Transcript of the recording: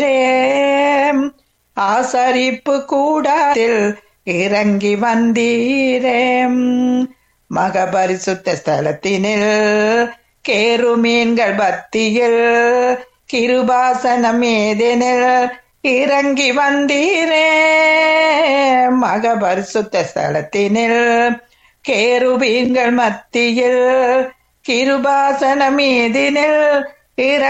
ஆசரிப்பு கூடாரத்தில் இறங்கி வந்தீரே. மகபரிசுத்த ஸ்தலத்தினில் கேருமீன்கள் பத்தியில் கிருபாசனம் ஏதெனில் இறங்கி வந்தீரே. மகபரிசுத்த ஸ்தலத்தினில் கேருபீன்கள் மத்தியில் கிருபாசனம் ஏதெனில்